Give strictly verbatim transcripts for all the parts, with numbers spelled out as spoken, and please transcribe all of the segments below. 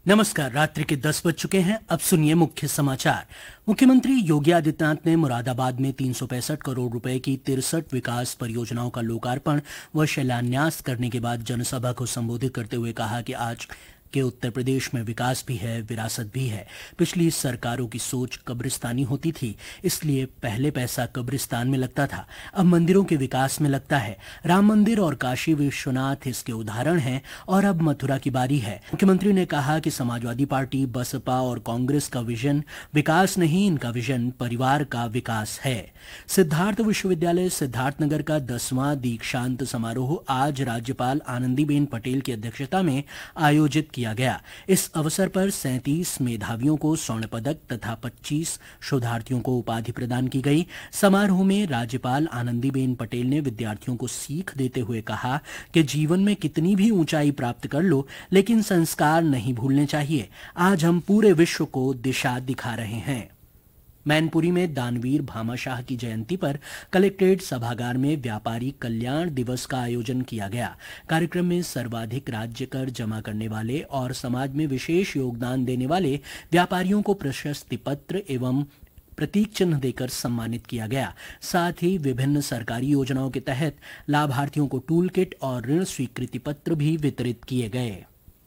नमस्कार। रात्रि के दस बज चुके हैं। अब सुनिए मुख्य समाचार। मुख्यमंत्री योगी आदित्यनाथ ने मुरादाबाद में तीन सौ पैंसठ करोड़ रुपए की तिरसठ विकास परियोजनाओं का लोकार्पण व शिलान्यास करने के बाद जनसभा को संबोधित करते हुए कहा कि आज के उत्तर प्रदेश में विकास भी है, विरासत भी है। पिछली सरकारों की सोच कब्रिस्तानी होती थी, इसलिए पहले पैसा कब्रिस्तान में लगता था, अब मंदिरों के विकास में लगता है। राम मंदिर और काशी विश्वनाथ इसके उदाहरण हैं और अब मथुरा की बारी है। मुख्यमंत्री ने कहा कि समाजवादी पार्टी, बसपा और कांग्रेस का विजन विकास नहीं, इनका विजन परिवार का विकास है। सिद्धार्थ विश्वविद्यालय सिद्धार्थनगर का दसवां दीक्षांत समारोह आज राज्यपाल आनंदीबेन पटेल की अध्यक्षता में आयोजित किया गया। इस अवसर पर सैंतीस मेधावियों को स्वर्ण पदक तथा पच्चीस शोधार्थियों को उपाधि प्रदान की गई। समारोह में राज्यपाल आनंदीबेन पटेल ने विद्यार्थियों को सीख देते हुए कहा कि जीवन में कितनी भी ऊंचाई प्राप्त कर लो, लेकिन संस्कार नहीं भूलने चाहिए। आज हम पूरे विश्व को दिशा दिखा रहे हैं। मैनपुरी में दानवीर भामाशाह की जयंती पर कलेक्ट्रेट सभागार में व्यापारी कल्याण दिवस का आयोजन किया गया। कार्यक्रम में सर्वाधिक राज्य कर जमा करने वाले और समाज में विशेष योगदान देने वाले व्यापारियों को प्रशस्ति पत्र एवं प्रतीक चिन्ह देकर सम्मानित किया गया। साथ ही विभिन्न सरकारी योजनाओं के तहत लाभार्थियों को टूल किट और ऋण स्वीकृति पत्र भी वितरित किए गए।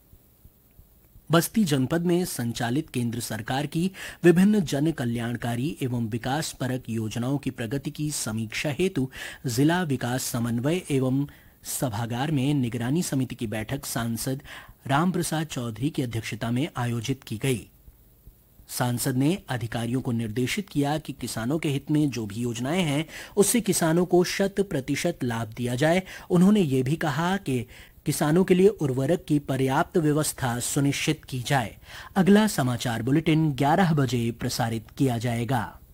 बस्ती जनपद में संचालित केंद्र सरकार की विभिन्न जन कल्याणकारी एवं विकास परक योजनाओं की प्रगति की समीक्षा हेतु जिला विकास समन्वय एवं सभागार में निगरानी समिति की बैठक सांसद रामप्रसाद चौधरी की अध्यक्षता में आयोजित की गई। सांसद ने अधिकारियों को निर्देशित किया कि किसानों के हित में जो भी योजनाएं हैं उससे किसानों को शत प्रतिशत लाभ दिया जाए। उन्होंने ये भी कहा कि किसानों के लिए उर्वरक की पर्याप्त व्यवस्था सुनिश्चित की जाए। अगला समाचार बुलेटिन ग्यारह बजे प्रसारित किया जाएगा।